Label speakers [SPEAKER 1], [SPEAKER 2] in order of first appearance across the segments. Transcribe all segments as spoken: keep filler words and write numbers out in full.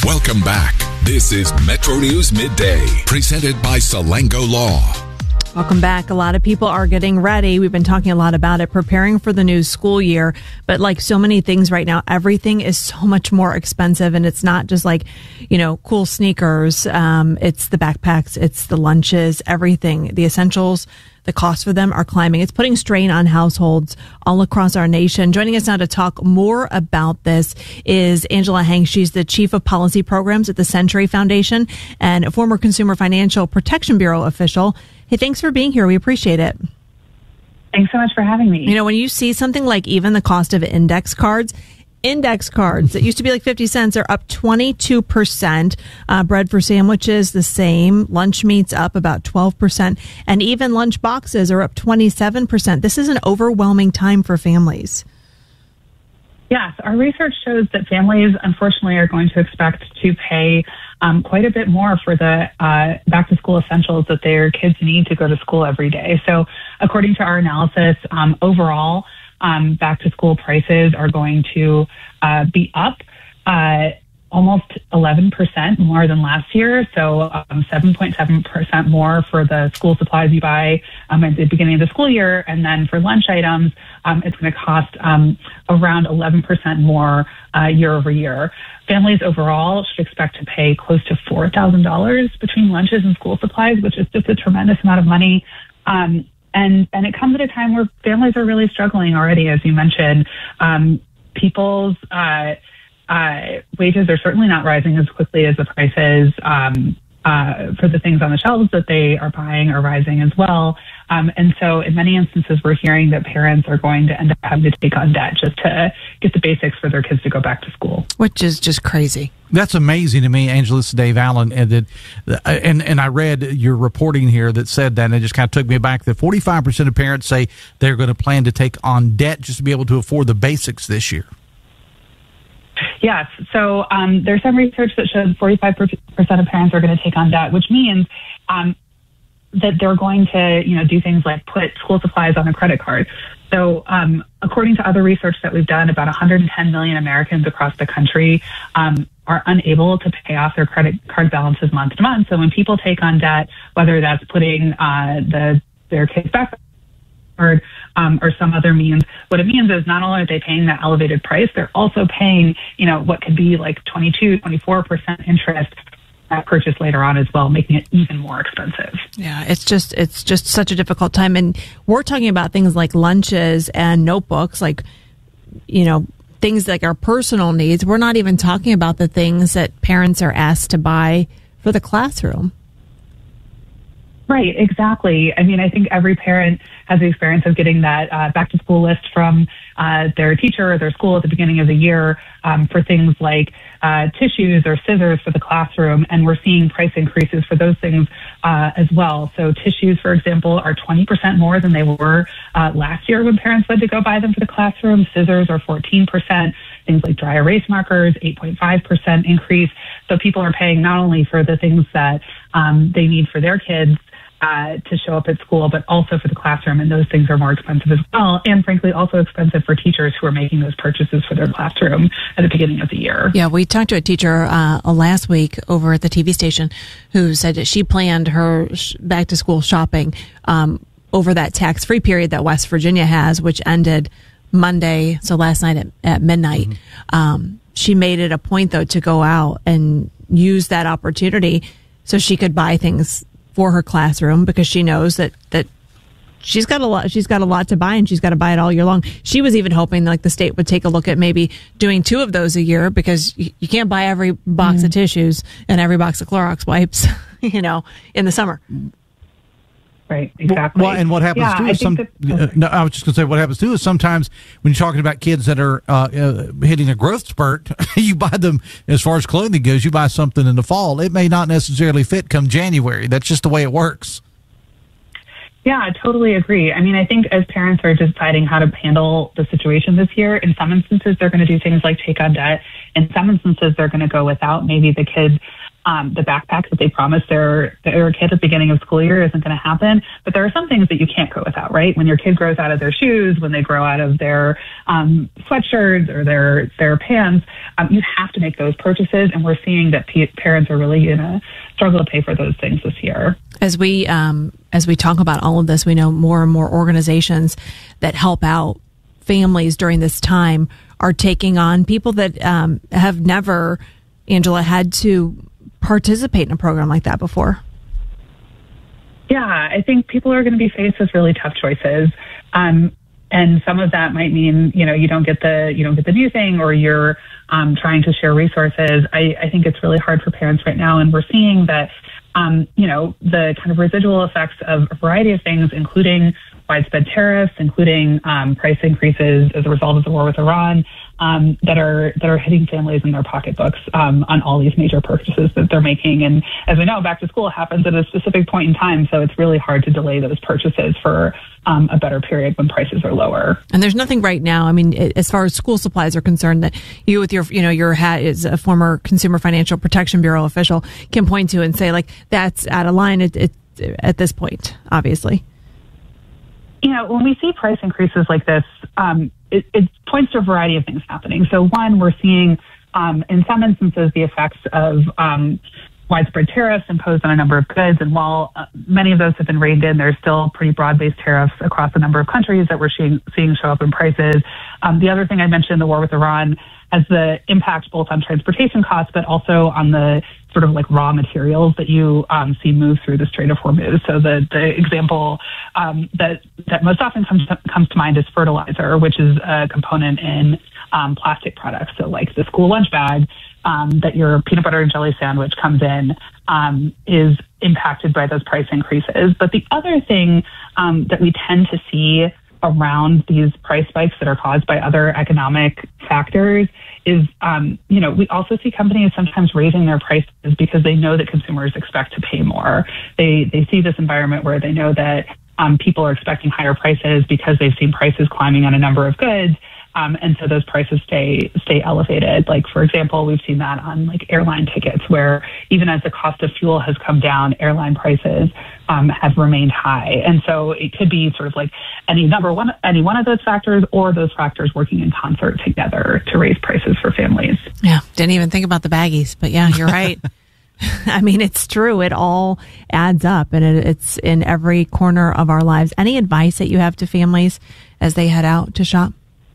[SPEAKER 1] Welcome back. This is Metro News Midday, presented by Salango Law.
[SPEAKER 2] Welcome back. A lot of people are getting ready. We've been talking a lot about it, preparing for the new school year. But like so many things right now, everything is so much more expensive. And it's not just like, you know, cool sneakers. Um, it's the backpacks. It's the lunches, everything, the essentials. The costs for them are climbing. It's putting strain on households all across our nation. Joining us now to talk more about this is Angela Heng. She's the Chief of Policy Programs at the Century Foundation and a former Consumer Financial Protection Bureau official. Hey, thanks for being here. We appreciate it.
[SPEAKER 3] Thanks so much for having me.
[SPEAKER 2] You know, when you see something like even the cost of index cards, index cards that used to be like fifty cents are up twenty-two percent. Uh, bread for sandwiches, the same. Lunch meat's up about twelve percent. And even lunch boxes are up twenty-seven percent. This is an overwhelming time for families.
[SPEAKER 3] Yes, our research shows that families, unfortunately, are going to expect to pay um, quite a bit more for the uh, back-to-school essentials that their kids need to go to school every day. So according to our analysis, um, overall, um, back-to-school prices are going to uh, be up uh, almost eleven percent more than last year. So um, seven point seven percent more for the school supplies you buy um, at the beginning of the school year. And then for lunch items, um, it's going to cost um, around eleven percent more uh, year over year. Families overall should expect to pay close to four thousand dollars between lunches and school supplies, which is just a tremendous amount of money. Um, and, and it comes at a time where families are really struggling already, as you mentioned. Um, people's uh, Uh, wages are certainly not rising as quickly as the prices um, uh, for the things on the shelves that they are buying are rising as well. Um, and so in many instances, we're hearing that parents are going to end up having to take on debt just to get the basics for their kids to go back to school.
[SPEAKER 2] Which is just crazy.
[SPEAKER 4] That's amazing to me, Angela. This is Dave Allen. And, that, and, and I read your reporting here that said that, and it just kind of took me back that forty-five percent of parents say they're going to plan to take on debt just to be able to afford the basics this year.
[SPEAKER 3] Yes. So um, there's some research that shows forty-five percent of parents are going to take on debt, which means um, that they're going to, you know, do things like put school supplies on a credit card. So um, according to other research that we've done, about one hundred ten million Americans across the country um, are unable to pay off their credit card balances month to month. So when people take on debt, whether that's putting uh, the their kids back Or, um, or some other means, what it means is not only are they paying that elevated price, they're also paying, you know, what could be like twenty-two, twenty-four percent interest at purchase later on as well, making it even more expensive.
[SPEAKER 2] Yeah, it's just it's just such a difficult time. And we're talking about things like lunches and notebooks, like, you know, things like our personal needs. We're not even talking about the things that parents are asked to buy for the classroom.
[SPEAKER 3] Right, exactly. I mean, I think every parent has the experience of getting that uh, back-to-school list from uh, their teacher or their school at the beginning of the year um, for things like uh, tissues or scissors for the classroom, and we're seeing price increases for those things uh, as well. So tissues, for example, are twenty percent more than they were uh, last year when parents went to go buy them for the classroom. Scissors are fourteen percent. Things like dry erase markers, eight point five percent increase. So people are paying not only for the things that um, they need for their kids, Uh, to show up at school, but also for the classroom, and those things are more expensive as well, and frankly also expensive for teachers who are making those purchases for their classroom at the beginning of the year.
[SPEAKER 2] Yeah, we talked to a teacher uh, last week over at the T V station who said that she planned her sh- back-to-school shopping um, over that tax-free period that West Virginia has, which ended Monday, so last night at, at midnight. Mm-hmm. Um, she made it a point, though, to go out and use that opportunity so she could buy things for her classroom, because she knows that that she's got a lot she's got a lot to buy, and she's got to buy it all year long. She was even hoping like the state would take a look at maybe doing two of those a year, because you, you can't buy every box mm-hmm. of tissues and every box of Clorox wipes, you know, in the summer.
[SPEAKER 3] Right, exactly.
[SPEAKER 4] Well, and what happens
[SPEAKER 3] yeah,
[SPEAKER 4] too
[SPEAKER 3] I
[SPEAKER 4] is some.
[SPEAKER 3] that,
[SPEAKER 4] uh, no, I was just going to say what happens too is sometimes when you're talking about kids that are uh, uh, hitting a growth spurt, you buy them as far as clothing goes. You buy something in the fall, it may not necessarily fit come January. That's just the way it works.
[SPEAKER 3] Yeah, I totally agree. I mean, I think as parents are deciding how to handle the situation this year, in some instances they're going to do things like take on debt. In some instances, they're going to go without maybe the kids Um, the backpack that they promised their, their kid at the beginning of school year isn't going to happen. But there are some things that you can't go without, right? When your kid grows out of their shoes, when they grow out of their um, sweatshirts or their, their pants, um, you have to make those purchases. And we're seeing that p- parents are really going to struggle to pay for those things this year.
[SPEAKER 2] As we, um, as we talk about all of this, we know more and more organizations that help out families during this time are taking on people that um, have never, Angela, had to participate in a program like that before.
[SPEAKER 3] Yeah, I think people are going to be faced with really tough choices. Um, and some of that might mean, you know, you don't get the, you don't get the new thing, or you're um, trying to share resources. I, I think it's really hard for parents right now. And we're seeing that, um, you know, the kind of residual effects of a variety of things, including widespread tariffs, including um, price increases as a result of the war with Iran, um, that are that are hitting families in their pocketbooks um, on all these major purchases that they're making. And as we know, back to school happens at a specific point in time, so it's really hard to delay those purchases for um, a better period when prices are lower.
[SPEAKER 2] And there's nothing right now. I mean, as far as school supplies are concerned, that you, with your, you know, your hat as a former Consumer Financial Protection Bureau official, can point to and say, like, that's out of line at, at, at this point, obviously.
[SPEAKER 3] You know, when we see price increases like this, um, it, it points to a variety of things happening. So one, we're seeing um, in some instances the effects of um, widespread tariffs imposed on a number of goods. And while uh, many of those have been reined in, there's still pretty broad-based tariffs across a number of countries that we're seeing, seeing show up in prices. Um, the other thing I mentioned, the war with Iran, has the impact both on transportation costs, but also on the sort of like raw materials that you um, see move through the Strait of Hormuz. So the, the example um, that, that most often comes to, comes to mind is fertilizer, which is a component in um, plastic products. So like the school lunch bag um, that your peanut butter and jelly sandwich comes in um, is impacted by those price increases. But the other thing um, that we tend to see around these price spikes that are caused by other economic factors is, um, you know, we also see companies sometimes raising their prices because they know that consumers expect to pay more. They they see this environment where they know that um, people are expecting higher prices because they've seen prices climbing on a number of goods. Um, and so those prices stay stay elevated. Like, for example, we've seen that on like airline tickets, where even as the cost of fuel has come down, airline prices um, have remained high. And so it could be sort of like any number one, any one of those factors, or those factors working in concert together to raise prices for families.
[SPEAKER 2] Yeah, didn't even think about the baggies, but yeah, you're right. I mean, it's true. It all adds up, and it, it's in every corner of our lives. Any advice that you have to families as they head out to shop?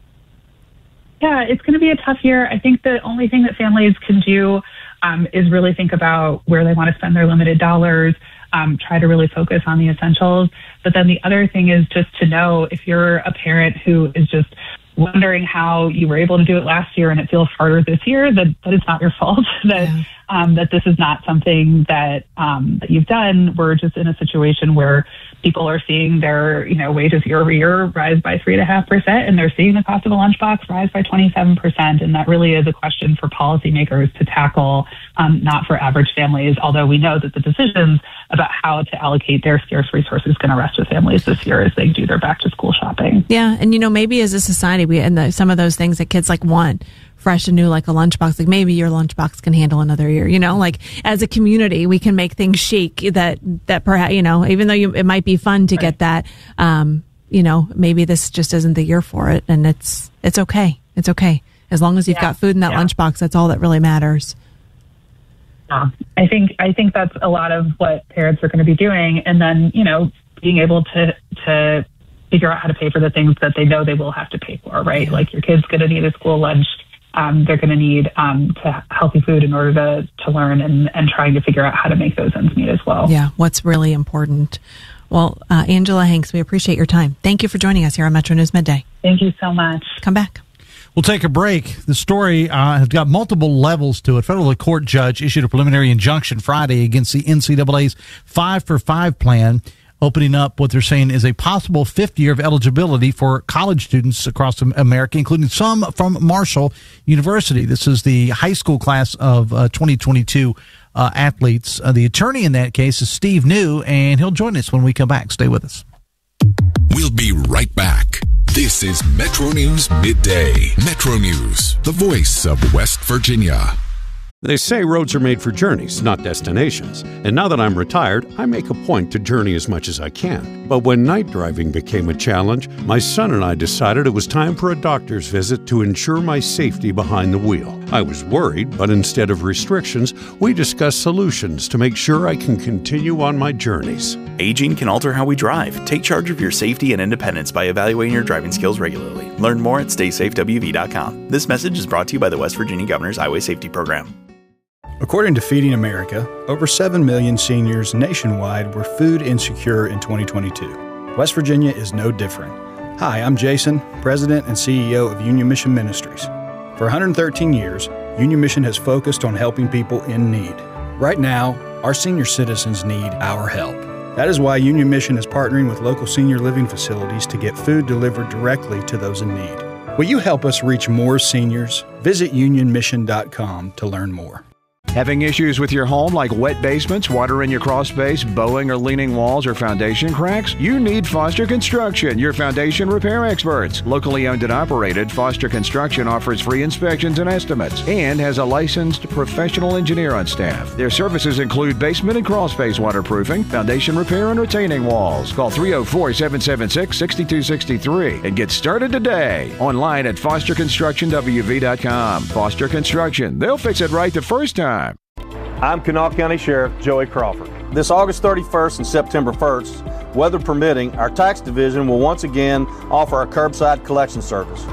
[SPEAKER 3] Yeah, it's going to be a tough year. I think the only thing that families can do um, is really think about where they want to spend their limited dollars, um, try to really focus on the essentials. But then the other thing is just to know, if you're a parent who is just wondering how you were able to do it last year and it feels harder this year, that, that it's not your fault, that yeah. um, that this is not something that um, that you've done. We're just in a situation where people are seeing their, you know, wages year over year rise by three and a half percent, and they're seeing the cost of a lunchbox rise by twenty-seven percent. And that really is a question for policymakers to tackle, um, not for average families. Although we know that the decisions about how to allocate their scarce resources is going to rest with families this year as they do their back to school shopping.
[SPEAKER 2] Yeah, and you know, maybe as a society, we and the, some of those things that kids like want. Fresh and new, like a lunchbox, like maybe your lunchbox can handle another year, you know, like as a community, we can make things chic that, that perhaps, you know, even though you, it might be fun to right. get that, um, you know, maybe this just isn't the year for it. And it's, it's okay. It's okay. As long as you've yeah. got food in that yeah. lunchbox, that's all that really matters.
[SPEAKER 3] Yeah. I think, I think that's a lot of what parents are going to be doing. And then, you know, being able to, to figure out how to pay for the things that they know they will have to pay for, right? Yeah. Like your kid's going to need a school lunch. Um, they're going to need um, to healthy food in order to, to learn, and, and trying to figure out how to make those ends meet as well.
[SPEAKER 2] Yeah, what's really important. Well, uh, Angela Hanks, we appreciate your time. Thank you for joining us here on Metro News Midday.
[SPEAKER 3] Thank you so much.
[SPEAKER 2] Come back.
[SPEAKER 4] We'll take a break. The story uh, has got multiple levels to it. Federal court judge issued a preliminary injunction Friday against the N C double A's five for five plan, opening up what they're saying is a possible fifth year of eligibility for college students across America, including some from Marshall University. This is the high school class of uh, twenty twenty-two uh, athletes. Uh, the attorney in that case is Steve New, and he'll join us when we come back. Stay with us.
[SPEAKER 1] We'll be right back. This is Metro News Midday. Metro News, the voice of West Virginia.
[SPEAKER 5] They say roads are made for journeys, not destinations. And now that I'm retired, I make a point to journey as much as I can. But when night driving became a challenge, my son and I decided it was time for a doctor's visit to ensure my safety behind the wheel. I was worried, but instead of restrictions, we discussed solutions to make sure I can continue on my journeys.
[SPEAKER 6] Aging can alter how we drive. Take charge of your safety and independence by evaluating your driving skills regularly. Learn more at stay safe w v dot com. This message is brought to you by the West Virginia Governor's Highway Safety Program.
[SPEAKER 7] According to Feeding America, over seven million seniors nationwide were food insecure in twenty twenty-two. West Virginia is no different. Hi, I'm Jason, President and C E O of Union Mission Ministries. For one hundred thirteen years, Union Mission has focused on helping people in need. Right now, our senior citizens need our help. That is why Union Mission is partnering with local senior living facilities to get food delivered directly to those in need. Will you help us reach more seniors? Visit union mission dot com to learn more.
[SPEAKER 8] Having issues with your home like wet basements, water in your crawl space, bowing or leaning walls, or foundation cracks? You need Foster Construction, your foundation repair experts. Locally owned and operated, Foster Construction offers free inspections and estimates and has a licensed professional engineer on staff. Their services include basement and crawl space waterproofing, foundation repair, and retaining walls. Call three oh four, seven seven six, six two six three and get started today. Online at foster construction w v dot com. Foster Construction. They'll fix it right the first time.
[SPEAKER 9] I'm Kanawha County Sheriff Joey Crawford. This August thirty-first and September first, weather permitting, our tax division will once again offer our curbside collection service.